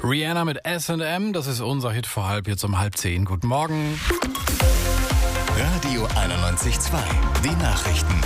Rihanna mit S&M, das ist unser Hit vor jetzt um 9:30. Guten Morgen. Radio 91.2, die Nachrichten.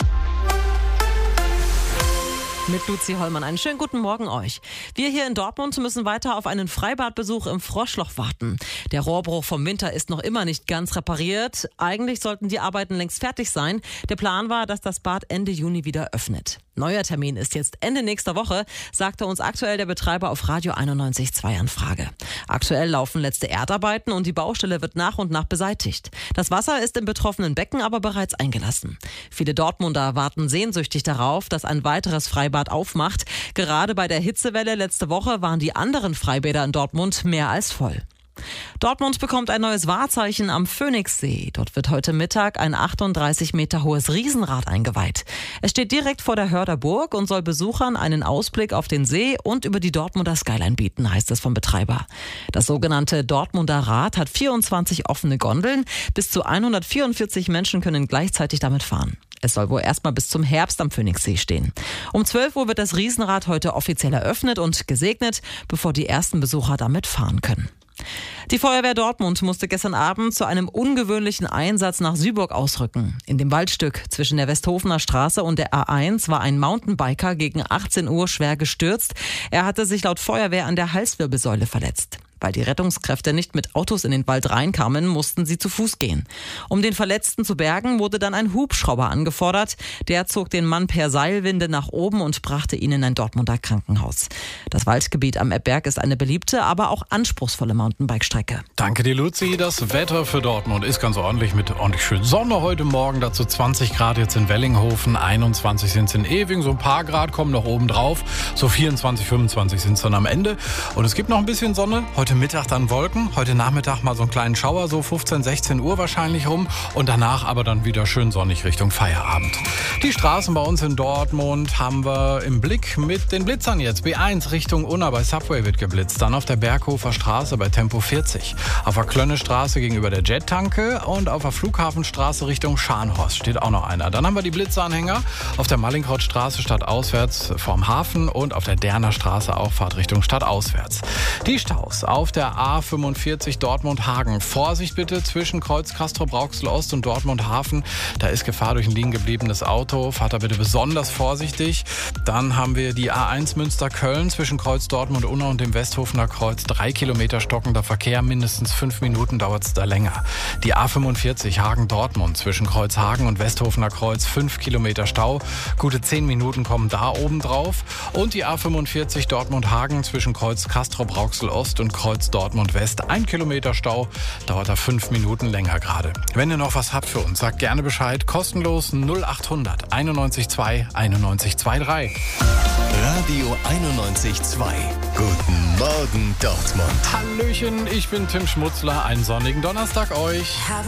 Mit Luzi Hollmann. Einen schönen guten Morgen euch. Wir hier in Dortmund müssen weiter auf einen Freibadbesuch im Froschloch warten. Der Rohrbruch vom Winter ist noch immer nicht ganz repariert. Eigentlich sollten die Arbeiten längst fertig sein. Der Plan war, dass das Bad Ende Juni wieder öffnet. Neuer Termin ist jetzt Ende nächster Woche, sagte uns aktuell der Betreiber auf Radio 91.2 Anfrage. Aktuell laufen letzte Erdarbeiten und die Baustelle wird nach und nach beseitigt. Das Wasser ist im betroffenen Becken aber bereits eingelassen. Viele Dortmunder warten sehnsüchtig darauf, dass ein weiteres Freibad aufmacht. Gerade bei der Hitzewelle letzte Woche waren die anderen Freibäder in Dortmund mehr als voll. Dortmund bekommt ein neues Wahrzeichen am Phoenixsee. Dort wird heute Mittag ein 38 Meter hohes Riesenrad eingeweiht. Es steht direkt vor der Hörder Burg und soll Besuchern einen Ausblick auf den See und über die Dortmunder Skyline bieten, heißt es vom Betreiber. Das sogenannte Dortmunder Rad hat 24 offene Gondeln. Bis zu 144 Menschen können gleichzeitig damit fahren. Es soll wohl erstmal bis zum Herbst am Phoenixsee stehen. Um 12 Uhr wird das Riesenrad heute offiziell eröffnet und gesegnet, bevor die ersten Besucher damit fahren können. Die Feuerwehr Dortmund musste gestern Abend zu einem ungewöhnlichen Einsatz nach Syburg ausrücken. In dem Waldstück zwischen der Westhofener Straße und der A1 war ein Mountainbiker gegen 18 Uhr schwer gestürzt. Er hatte sich laut Feuerwehr an der Halswirbelsäule verletzt. Weil die Rettungskräfte nicht mit Autos in den Wald reinkamen, mussten sie zu Fuß gehen. Um den Verletzten zu bergen, wurde dann ein Hubschrauber angefordert. Der zog den Mann per Seilwinde nach oben und brachte ihn in ein Dortmunder Krankenhaus. Das Waldgebiet am Eppberg ist eine beliebte, aber auch anspruchsvolle Mountainbike-Strecke. Danke dir, Luzi. Das Wetter für Dortmund ist ganz ordentlich mit ordentlich schön Sonne heute Morgen. Dazu 20 Grad jetzt in Wellinghofen, 21 sind es in Ewing. So ein paar Grad kommen noch oben drauf. So 24, 25 sind es dann am Ende. Und es gibt noch ein bisschen Sonne. Heute Mittag dann Wolken, heute Nachmittag mal so einen kleinen Schauer, so 15, 16 Uhr wahrscheinlich rum und danach aber dann wieder schön sonnig Richtung Feierabend. Die Straßen bei uns in Dortmund haben wir im Blick mit den Blitzern jetzt. B1 Richtung Unna bei Subway wird geblitzt, dann auf der Berghofer Straße bei Tempo 40, auf der Klönnestraße gegenüber der Jet-Tanke und auf der Flughafenstraße Richtung Scharnhorst steht auch noch einer. Dann haben wir die Blitzeranhänger auf der Mallinckrodtstraße stadtauswärts vorm Hafen und auf der Derner Straße auch Fahrtrichtung stadtauswärts. Die Staus auf der A45 Dortmund-Hagen. Vorsicht bitte zwischen Kreuz Castrop-Rauxel-Ost und Dortmund-Hafen. Da ist Gefahr durch ein liegen gebliebenes Auto. Fahrt da bitte besonders vorsichtig. Dann haben wir die A1 Münster-Köln zwischen Kreuz Dortmund-Unna und dem Westhofener Kreuz. 3 Kilometer stockender Verkehr, mindestens 5 Minuten dauert es da länger. Die A45 Hagen-Dortmund zwischen Kreuz Hagen und Westhofener Kreuz. 5 Kilometer Stau. Gute 10 Minuten kommen da oben drauf. Und die A45 Dortmund-Hagen zwischen Kreuz Castrop-Rauxel-Ost und Kreuz Dortmund West. 1 Kilometer Stau, dauert da 5 Minuten länger gerade. Wenn ihr noch was habt für uns, sagt gerne Bescheid. Kostenlos 0800 91 91 23. Radio 91.2. Guten Morgen Dortmund. Hallöchen, ich bin Tim Schmutzler. Einen sonnigen Donnerstag euch.